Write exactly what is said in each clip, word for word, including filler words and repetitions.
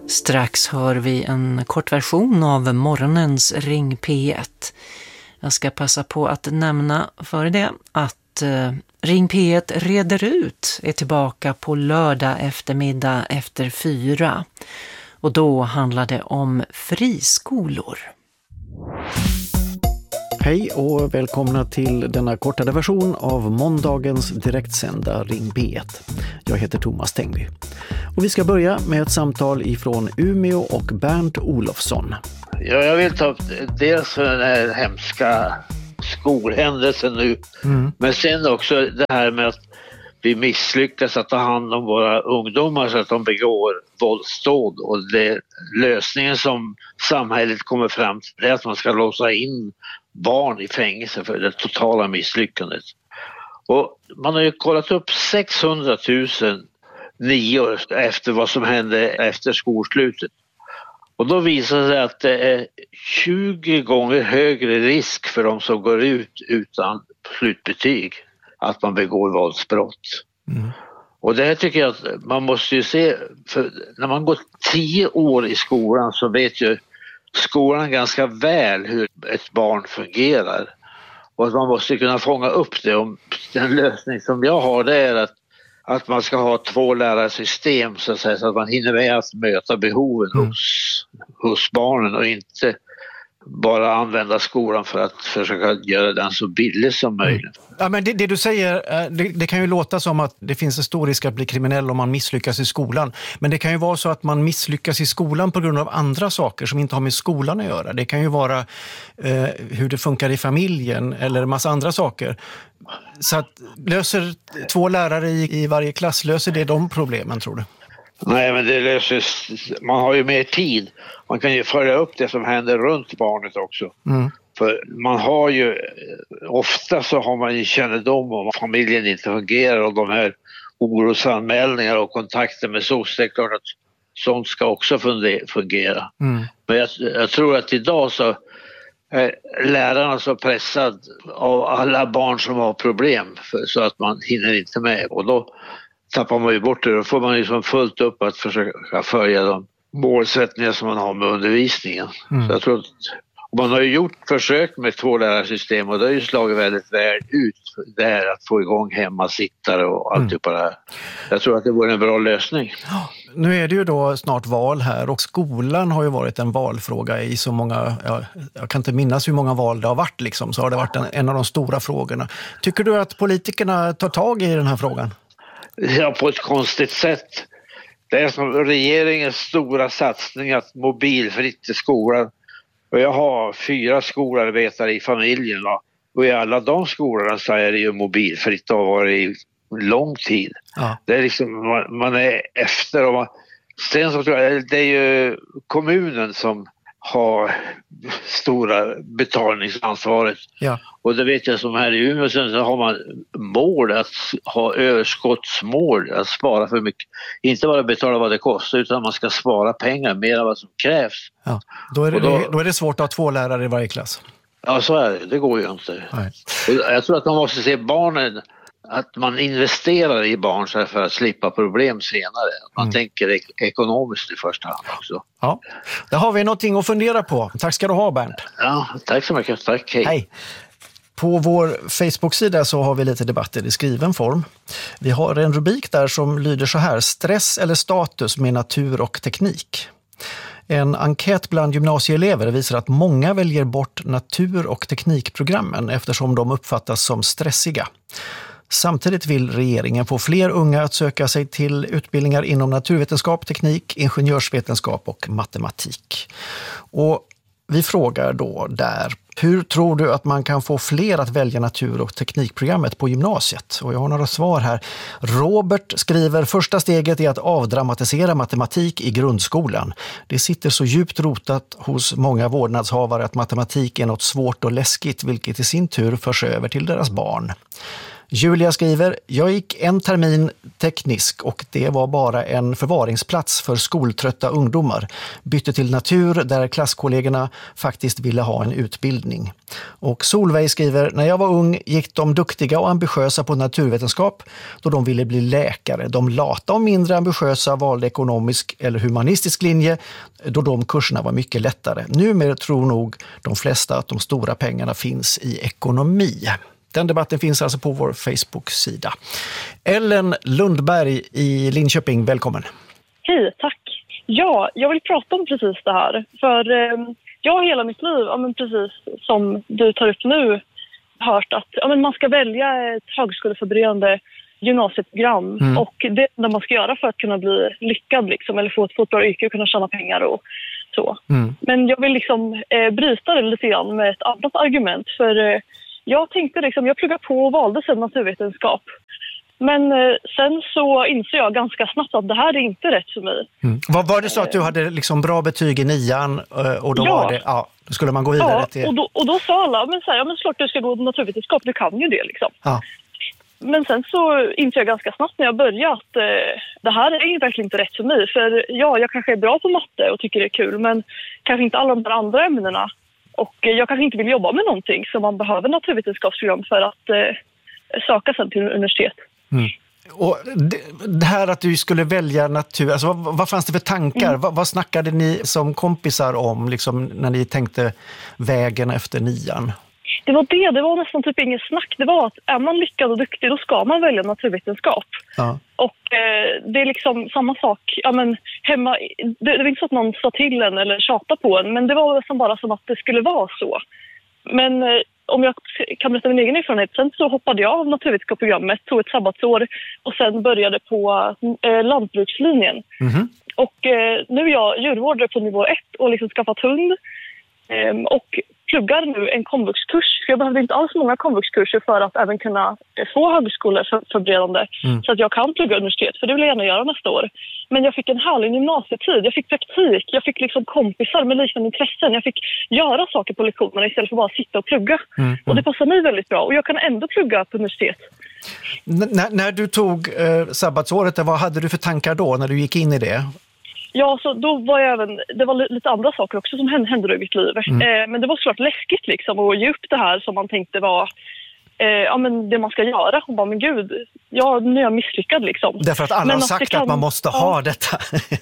Strax hör vi en kort version av morgonens Ring P ett. Jag ska passa på att nämna för det att eh, Ring P ett reder ut är tillbaka på lördag eftermiddag efter fyra. Och då handlar det om friskolor. Hej och välkomna till denna kortare version av måndagens direktsända Ring P ett. Jag heter Thomas Tengby. Och vi ska börja med ett samtal ifrån Umeå och Bernt Olofsson. Ja, jag vill ta upp dels för den här hemska skolhändelsen nu. Mm. Men sen också det här med att vi misslyckas att ta hand om våra ungdomar så att de begår våldsdåd. Och det, lösningen som samhället kommer fram till är att man ska låsa in barn i fängelse för det totala misslyckandet. Och man har ju kollat upp sexhundratusen nior efter vad som hände efter skolslutet. Och då visar det sig att det är tjugo gånger högre risk för de som går ut utan slutbetyg att man begår våldsbrott. Mm. Och det här tycker jag att man måste ju se, för när man går tio år i skolan så vet ju skolan ganska väl hur ett barn fungerar. Och att man måste kunna fånga upp det. Och den lösning som jag har det är att, att man ska ha två lärarsystem så att, säga, så att man hinner med att möta behoven mm. hos, hos barnen och inte bara använda skolan för att försöka göra den så billig som möjligt. Mm. Ja, men det, det du säger, det, det kan ju låta som att det finns en stor risk att bli kriminell om man misslyckas i skolan. Men det kan ju vara så att man misslyckas i skolan på grund av andra saker som inte har med skolan att göra. Det kan ju vara eh, hur det funkar i familjen eller en massa andra saker. Så att löser två lärare i, i varje klass, löser det de problemen, tror du? Nej, men det löses, man har ju mer tid. Man kan ju följa upp det som händer runt barnet också. Mm. För man har ju, ofta så har man ju kännedom om att familjen inte fungerar och de här orosanmälningar och kontakter med soc, det är klart att sånt ska också fungera. Mm. Men jag, jag tror att idag så är lärarna så pressad av alla barn som har problem för, så att man hinner inte med. Och då tappar man ju bort det. Då får man ju som fullt upp att försöka följa de målsättningar som man har med undervisningen. Mm. Så jag tror att man har ju gjort försök med två lärarsystem och det har ju slagit väldigt väl ut där att få igång hemmasittare och allt mm. på det här. Jag tror att det vore en bra lösning. Ja, nu är det ju då snart val här och skolan har ju varit en valfråga i så många, ja, jag kan inte minnas hur många val det har varit liksom, så har det varit en, en av de stora frågorna. Tycker du att politikerna tar tag i den här frågan? Ja, på ett konstigt sätt. Det är som regeringens stora satsning att mobilfritt i skolan. Och jag har fyra skolarbetare i familjen. Va? Och i alla de skolorna så är det ju mobilfritt och har varit i lång tid. Ja. Det är liksom, man, man är efter. Och man, sen så tror jag det är ju kommunen som har stora betalningsansvaret. Ja. Och det vet jag som här i Umeå så har man mål att ha överskottsmål, att spara för mycket. Inte bara betala vad det kostar utan man ska spara pengar mer än vad som krävs. Ja. Då, är det, då, då är det svårt att ha två lärare i varje klass. Ja, så är det. Det går ju inte. Nej. Och jag tror att man måste se barnen, att man investerar i barn så för att slippa problem senare. Man mm. tänker ek- ekonomiskt i första hand också. Ja, där har vi någonting att fundera på. Tack ska du ha, Bernt. Ja, tack så mycket. Tack, hej. Hej. På vår Facebook-sida så har vi lite debatter i skriven form. Vi har en rubrik där som lyder så här: stress eller status med natur och teknik. En enkät bland gymnasieelever visar att många väljer bort natur- och teknikprogrammen eftersom de uppfattas som stressiga. Samtidigt vill regeringen få fler unga att söka sig till utbildningar inom naturvetenskap, teknik, ingenjörsvetenskap och matematik. Och vi frågar då där, hur tror du att man kan få fler att välja natur- och teknikprogrammet på gymnasiet? Och jag har några svar här. Robert skriver, första steget är att avdramatisera matematik i grundskolan. Det sitter så djupt rotat hos många vårdnadshavare att matematik är något svårt och läskigt, vilket i sin tur förs över till deras barn. Julia skriver, jag gick en termin teknisk och det var bara en förvaringsplats för skoltrötta ungdomar. Bytte till natur där klasskollegorna faktiskt ville ha en utbildning. Och Solveig skriver, när jag var ung gick de duktiga och ambitiösa på naturvetenskap då de ville bli läkare. De lata och mindre ambitiösa valde ekonomisk eller humanistisk linje då de kurserna var mycket lättare. Numera tror nog de flesta att de stora pengarna finns i ekonomi. Den debatten finns alltså på vår Facebook-sida. Ellen Lundberg i Linköping, välkommen. Hej, tack. Ja, jag vill prata om precis det här. För eh, jag har hela mitt liv, ja, men precis som du tar upp nu, hört att ja, men man ska välja ett högskoleförberedande gymnasieprogram. Mm. Och det är det man ska göra för att kunna bli lyckad liksom, eller få ett, få ett bra yrke och kunna tjäna pengar och så. Mm. Men jag vill liksom eh, bryta det lite grann med ett annat argument. För eh, jag tänkte liksom, jag pluggade på och valde sen naturvetenskap. Men eh, sen så inser jag ganska snabbt att det här är inte rätt för mig. Mm. Vad var det så att du hade liksom bra betyg i nian och då ja. var det, ja, då skulle man gå vidare ja, till... och då, och då sa alla, men så här, ja men klart du ska gå naturvetenskap, du kan ju det liksom. Ja. Men sen så inser jag ganska snabbt när jag började att eh, det här är ju verkligen inte rätt för mig. För ja, jag kanske är bra på matte och tycker det är kul, men kanske inte alla de där andra ämnena. Och eh, jag kanske inte vill jobba med någonting som man behöver naturvetenskapsprogram för att eh, söka sen till universitet. Mm. Och det, det här att du skulle välja natur, alltså vad, vad fanns det för tankar? Mm. Vad, vad snackade ni som kompisar om liksom, när ni tänkte vägen efter nian? Det var det, det var nästan typ ingen snack. Det var att är man lyckad och duktig, då ska man välja naturvetenskap. Ja. Och eh, det är liksom samma sak. Ja, men hemma, det, det var inte så att någon sa till en eller tjata på en, men det var nästan bara som att det skulle vara så. Men eh, om jag kan berätta min egen erfarenhet, sen så hoppade jag av naturvetenskapsprogrammet, tog ett sabbatsår och sen började på eh, lantbrukslinjen. Mm-hmm. Och eh, nu är jag djurvårdare på nivå ett och liksom skaffat hund. Eh, och pluggar nu en komvuxkurs. För jag behövde inte alls många komvuxkurser för att även kunna få högskoleförberedande. Mm. Så att jag kan plugga universitet, för det vill jag gärna göra nästa år. Men jag fick en härlig gymnasietid. Jag fick praktik. Jag fick liksom kompisar med liknande intressen. Jag fick göra saker på lektionerna istället för bara sitta och plugga. Mm. Mm. Och det passar mig väldigt bra. Och jag kan ändå plugga på universitet. N- när, när du tog eh, sabbatsåret, vad hade du för tankar då när du gick in i det? Ja, så då var jag även, det var lite andra saker också som hände, hände i mitt liv. Mm. Eh, men det var såklart läskigt liksom att ge upp det här som man tänkte var eh, ja, men det man ska göra. Och bara, men gud, ja, nu är jag misslyckad liksom. Därför att alla men har sagt att, kan, att man måste ja, ha detta.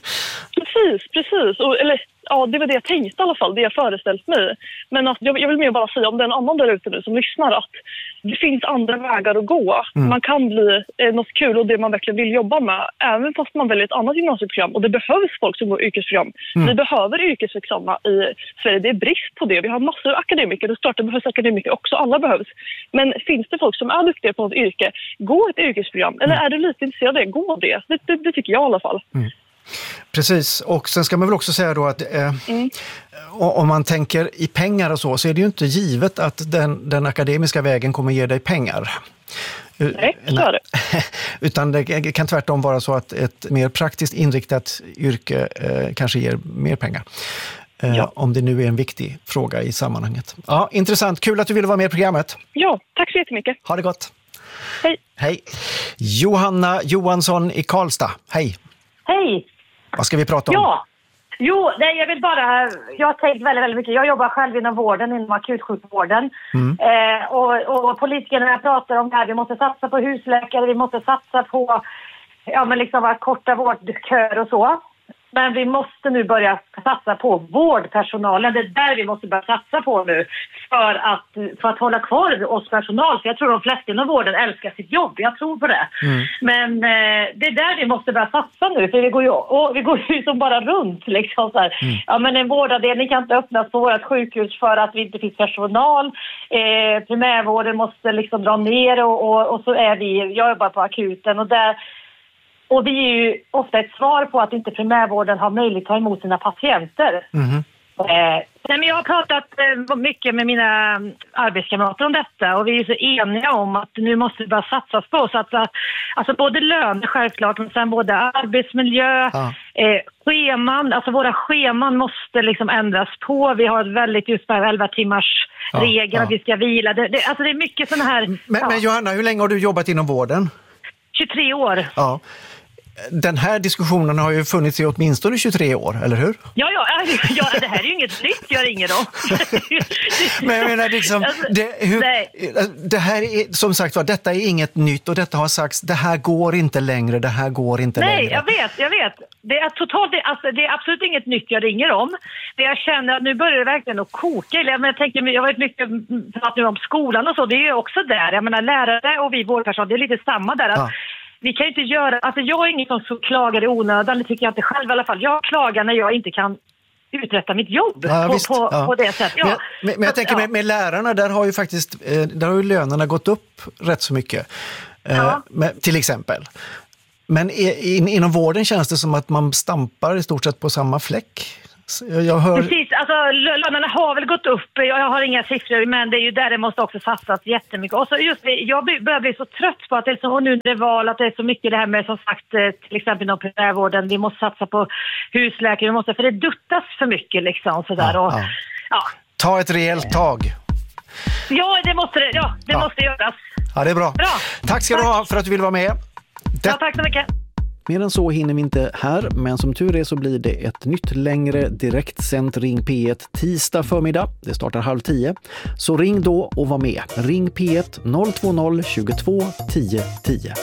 precis, precis. Och, eller, ja, det var det jag tänkte i alla fall, det jag föreställt mig. Men att, jag, jag vill mer bara säga om den annan där ute nu som lyssnar att det finns andra vägar att gå. Mm. Man kan bli eh, något kul och det man verkligen vill jobba med. Även fast man väljer ett annat gymnasieprogram. Och det behövs folk som går yrkesprogram. Mm. Vi behöver yrkesverksamma i Sverige. Det är brist på det. Vi har massor av akademiker. Det startar behövs akademiker också. Alla behövs. Men finns det folk som är duktiga på något yrke, gå ett yrkesprogram. Eller mm. är du lite intresserad av det, gå det. Det, det, det tycker jag i alla fall. Mm. Precis, och sen ska man väl också säga då att eh, mm. om man tänker i pengar och så, så är det ju inte givet att den, den akademiska vägen kommer ge dig pengar. Nej, så är det. Utan det kan tvärtom vara så att ett mer praktiskt inriktat yrke eh, kanske ger mer pengar. Eh, ja. Om det nu är en viktig fråga i sammanhanget. Ja, intressant. Kul att du ville vara med i programmet. Ja, tack så jättemycket. Ha det gott. Hej. Hej. Johanna Johansson i Karlstad. Hej. Hej. Vad ska vi prata om? Ja, jo, nej, jag vill bara, jag har tänkt väldigt, väldigt mycket. Jag jobbar själv inom vården, inom akutsjukvården. Mm. Eh, och, och politikerna pratar om det här, vi måste satsa på husläkare, vi måste satsa på, ja men liksom att korta vårdköer och så. Men vi måste nu börja satsa på vårdpersonalen. Det är där vi måste börja satsa på nu. För att, för att hålla kvar oss personal. För jag tror de flesta inom vården älskar sitt jobb. Jag tror på det. Mm. Men eh, det är där vi måste börja satsa nu. För vi går ju, och vi går ju som bara runt. Liksom, så här. Mm. Ja, men en vårdavdelning kan inte öppnas på vårt sjukhus för att vi inte finns personal. Eh, primärvården måste liksom dra ner. Och, och, och så är vi, jag jobbar på akuten. Och där... Och vi är ju ofta ett svar på att inte primärvården har möjlighet att ta emot sina patienter. Mm. Eh, men jag har pratat eh, mycket med mina arbetskamrater om detta. Och vi är så eniga om att nu måste det bara satsas på oss. Att, alltså både lön självklart, men sen både arbetsmiljö, ah. eh, scheman. Alltså våra scheman måste liksom ändras på. Vi har ett väldigt just elva timmars ja, regeln ja. att vi ska vila. Det, det, alltså det är mycket sådana här... Men, ja. men Johanna, hur länge har du jobbat inom vården? tjugotre år. Ja. Den här diskussionen har ju funnits i åtminstone tjugotre år, eller hur? Ja, ja, ja det här är ju inget nytt, jag ringer då. Men jag menar liksom, det, hur, det här är, som sagt var, detta är inget nytt och detta har sagts, det här går inte längre, det här går inte Nej, längre. Nej, jag vet, jag vet. Det är, totalt, det, alltså, det är absolut inget nytt jag ringer om. Men jag känner att nu börjar det verkligen att koka. Men jag tänker, jag har varit mycket pratat nu om skolan och så, det är ju också där. Jag menar, lärare och vi vårdpersonal, det är lite samma där. Att ja. Vi kan ju inte göra, alltså jag är ingen som klagar i onödan, det tycker jag inte själv i alla fall. Jag klagar när jag inte kan uträtta mitt jobb ja, på, visst, på, ja. på det sättet. Ja. Men, men, men jag tänker med, med lärarna, där har ju faktiskt där har ju lönerna gått upp rätt så mycket. Ja. Eh, med, till exempel. Men i, in, inom vården känns det som att man stampar i stort sett på samma fläck. Jag hör... Precis, alltså lönerna har väl gått upp, jag har inga siffror, men det är ju där det måste också satsas jättemycket. Och så just det, jag börjar bli så trött på att det är så, och nu när det är val, att det är så mycket det här med, som sagt, till exempel inom primärvården, vi måste satsa på husläkare, vi måste, för det duttas för mycket liksom sådär. Ja, och, ja. Ja. Ta ett rejält tag. Ja, det måste det, ja, det ja. måste göras. Ja, det är bra. bra. Tack ska tack. du ha för att du vill vara med. Det... Ja, tack så mycket. Mer än så hinner vi inte här, men som tur är så blir det ett nytt längre direktsänt Ring P ett tisdag förmiddag. Det startar halv tio. Så ring då och var med. Ring P ett noll två noll tjugotvå tio tio.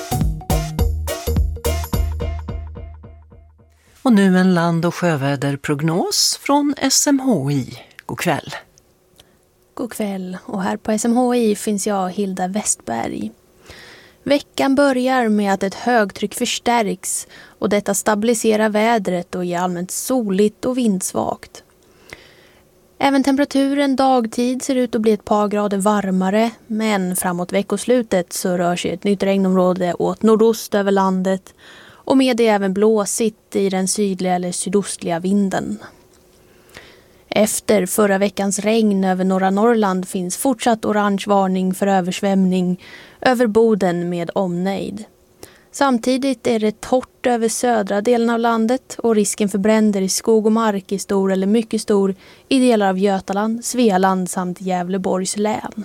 Och nu en land- och sjöväderprognos från S M H I. God kväll. God kväll, och här på S M H I finns jag, Hilda Westberg. Veckan börjar med att ett högtryck förstärks och detta stabiliserar vädret och ger allmänt soligt och vindsvagt. Även temperaturen dagtid ser ut att bli ett par grader varmare, men framåt veckoslutet så rör sig ett nytt regnområde åt nordost över landet och med det även blåsigt i den sydliga eller sydostliga vinden. Efter förra veckans regn över norra Norrland finns fortsatt orange varning för översvämning över Boden med omnejd. Samtidigt är det torrt över södra delen av landet och risken för bränder i skog och mark är stor eller mycket stor i delar av Götaland, Svealand samt Gävleborgs län.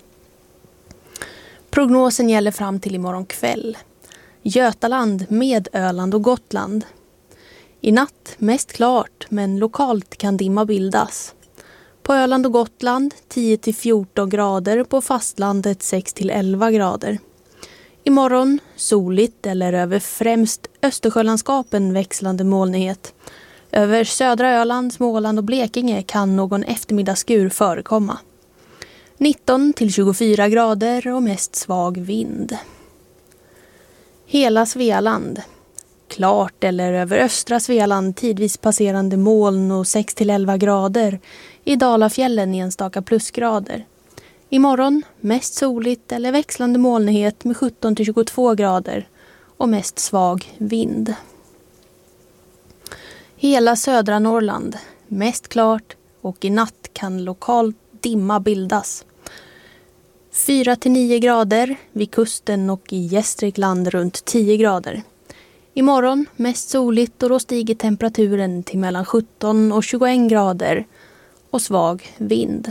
Prognosen gäller fram till imorgon kväll. Götaland med Öland och Gotland. I natt mest klart, men lokalt kan dimma bildas. På Öland och Gotland tio till fjorton grader, på fastlandet sex till elva grader. Imorgon soligt eller över främst Östersjölandskapen växlande molnighet. Över södra Öland, Småland och Blekinge kan någon eftermiddagsskur förekomma. nitton till tjugofyra grader och mest svag vind. Hela Svealand. Klart eller över östra Svealand tidvis passerande moln och sex till elva grader. I Dalafjällen enstaka plusgrader. Imorgon mest soligt eller växlande molnighet med sjutton till tjugotvå grader och mest svag vind. Hela södra Norrland mest klart och i natt kan lokal dimma bildas. fyra till nio grader vid kusten och i Gästrikland runt tio grader. Imorgon mest soligt och då stiger temperaturen till mellan sjutton och tjugoett grader och svag vind.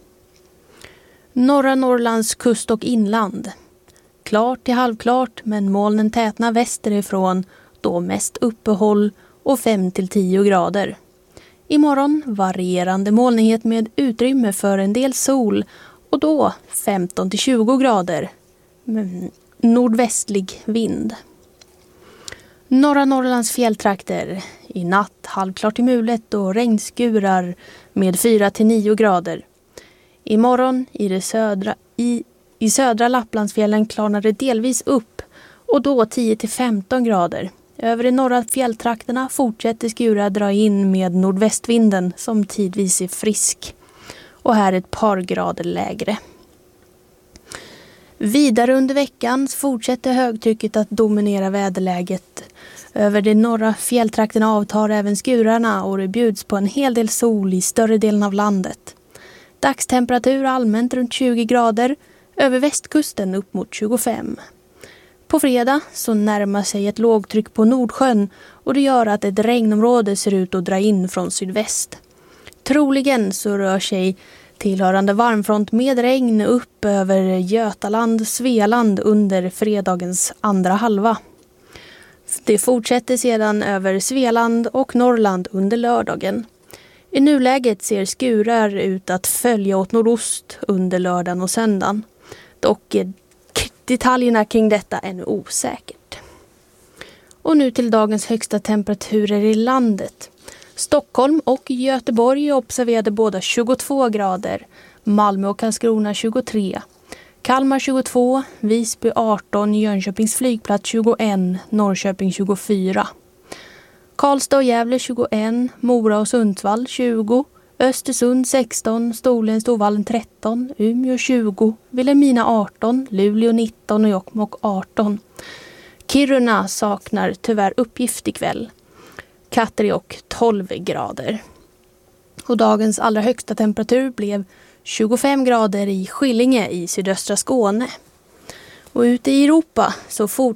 Norra Norrlands kust och inland. Klart till halvklart, men molnen tätnar västerifrån, då mest uppehåll och fem till tio grader. Imorgon varierande molnighet med utrymme för en del sol och då femton till tjugo grader. Nordvästlig vind. Norra Norrlands fjälltrakter. I natt halvklart i mulet och regnskurar med fyra till nio grader. Imorgon i, det södra, i, i södra Lapplandsfjällen klarnar det delvis upp och då tio till femton grader. Över de norra fjälltrakterna fortsätter skurar dra in med nordvästvinden som tidvis är frisk. Och här ett par grader lägre. Vidare under veckan fortsätter högtrycket att dominera väderläget. Över de norra fjälltrakterna avtar även skurarna och det bjuds på en hel del sol i större delen av landet. Dagstemperatur allmänt runt tjugo grader, över västkusten upp mot tjugofem. På fredag så närmar sig ett lågtryck på Nordsjön och det gör att ett regnområde ser ut att dra in från sydväst. Troligen så rör sig tillhörande varmfront med regn upp över Götaland, Svealand under fredagens andra halva. Det fortsätter sedan över Svealand och Norrland under lördagen. I nuläget ser skurar ut att följa åt nordost under lördagen och söndagen. Dock är detaljerna kring detta ännu osäkert. Och nu till dagens högsta temperaturer i landet. Stockholm och Göteborg observerade båda tjugotvå grader. Malmö och Karlskrona tjugotre. Kalmar tjugotvå, Visby arton, Jönköpings flygplats tjugoett, Norrköping tjugofyra. Karlstad och Gävle tjugoett, Mora och Sundsvall tjugo, Östersund sexton, Storlien Storvallen tretton, Umeå tjugo, Vilhelmina arton, Luleå nitton och Jokkmokk arton. Kiruna saknar tyvärr uppgift ikväll. Katteråk tolv grader. Och dagens allra högsta temperatur blev tjugofem grader i Skillinge i sydöstra Skåne. Och ute i Europa så fortsätter